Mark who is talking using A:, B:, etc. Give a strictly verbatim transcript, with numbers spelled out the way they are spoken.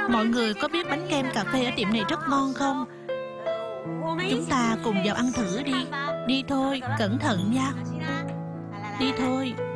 A: Mọi người có biết bánh kem cà phê ở tiệm này rất ngon không? Chúng ta cùng vào ăn thử đi. Đi thôi, cẩn thận nha. Đi thôi.